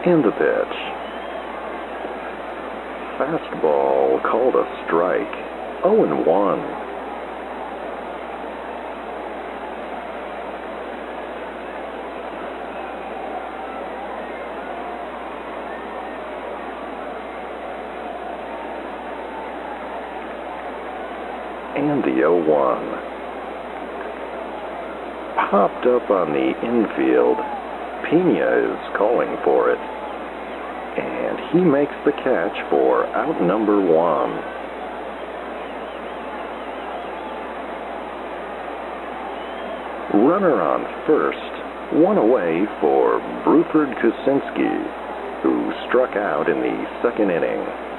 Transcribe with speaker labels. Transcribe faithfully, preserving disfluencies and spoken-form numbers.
Speaker 1: And the pitch. Fastball called a strike. oh and one. And the oh one. Popped up on the infield. Pena is calling for it. And he makes the catch for out number one. Runner on first, one away for Bruford Kucinski, who struck out in the second inning.